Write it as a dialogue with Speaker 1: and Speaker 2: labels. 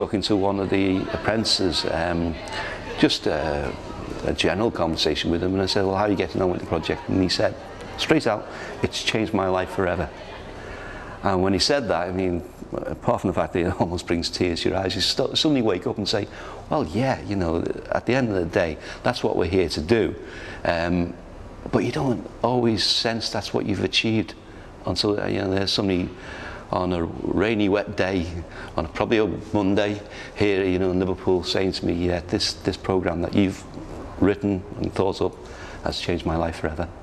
Speaker 1: Talking to one of the apprentices, just a general conversation with him, and I said, well, how are you getting on with the project? And he said, straight out, it's changed my life forever. And when he said that, I mean, apart from the fact that it almost brings tears to your eyes, you suddenly wake up and say, well, yeah, you know, at the end of the day, that's what we're here to do. But you don't always sense that's what you've achieved until, you know, there's somebody on a rainy, wet day, on probably a Monday here, you know, in Liverpool, saying to me, yeah, this programme that you've written and thought up has changed my life forever.